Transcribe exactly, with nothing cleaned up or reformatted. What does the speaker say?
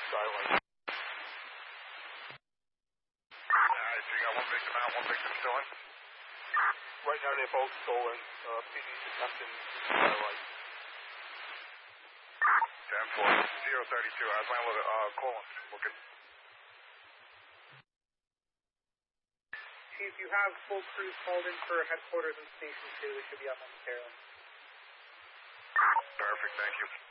Skylight. Alright, so you got one victim out, one victim still in? Right now they're both stolen. Uh, P D detecting Skylight. ten four, zero thirty-two, I was landlord, uh, Collins, looking. Chief, you have full crews called in for headquarters and Station two. They should be out momentarily. Perfect, thank you.